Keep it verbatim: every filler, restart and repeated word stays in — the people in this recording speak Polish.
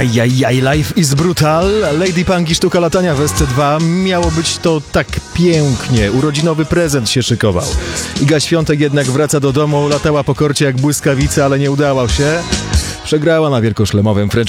Ajajaj, life is brutal. Lady Punk i sztuka latania w S C dwa. Miało być to tak pięknie. Urodzinowy prezent się szykował. Iga Świątek jednak wraca do domu. Latała po korcie jak błyskawica, ale nie udało się. Przegrała na wielkoszlemowym French